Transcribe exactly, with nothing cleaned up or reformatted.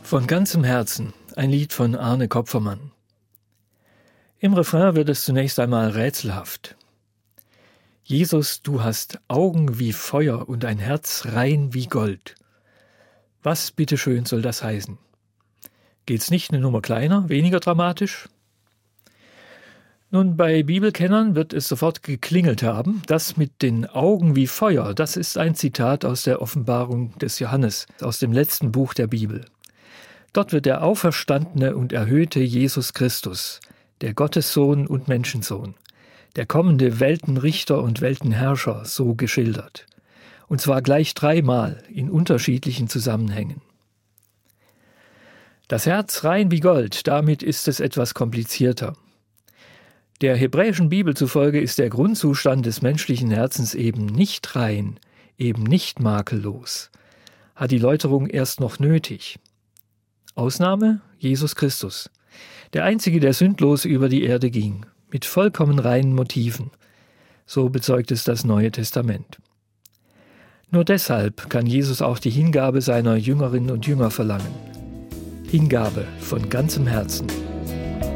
Von ganzem Herzen, ein Lied von Arne Kopfermann. Im Refrain wird es zunächst einmal rätselhaft. Jesus, du hast Augen wie Feuer und ein Herz rein wie Gold. Was bitteschön soll das heißen? Geht's nicht eine Nummer kleiner, weniger dramatisch? Nun, bei Bibelkennern wird es sofort geklingelt haben. Das mit den Augen wie Feuer, das ist ein Zitat aus der Offenbarung des Johannes, aus dem letzten Buch der Bibel. Dort wird der auferstandene und erhöhte Jesus Christus, der Gottessohn und Menschensohn, der kommende Weltenrichter und Weltenherrscher, so geschildert. Und zwar gleich dreimal in unterschiedlichen Zusammenhängen. Das Herz rein wie Gold, damit ist es etwas komplizierter. Der hebräischen Bibel zufolge ist der Grundzustand des menschlichen Herzens eben nicht rein, eben nicht makellos, hat die Läuterung erst noch nötig. Ausnahme Jesus Christus, der Einzige, der sündlos über die Erde ging, mit vollkommen reinen Motiven. So bezeugt es das Neue Testament. Nur deshalb kann Jesus auch die Hingabe seiner Jüngerinnen und Jünger verlangen. Hingabe von ganzem Herzen.